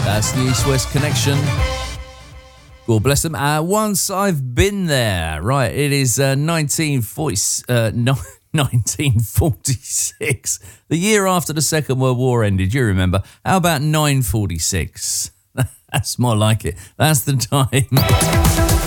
That's the East-West Connection. God bless them. Once I've been there. Right, it is 1946, the year after the Second World War ended. You remember? How about 946? That's more like it. That's the time.